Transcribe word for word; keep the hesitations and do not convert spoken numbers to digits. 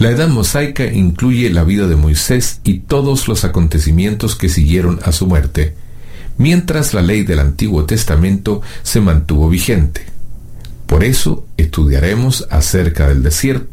La edad mosaica incluye la vida de Moisés y todos los acontecimientos que siguieron a su muerte, mientras la ley del Antiguo Testamento se mantuvo vigente. Por eso estudiaremos acerca del desierto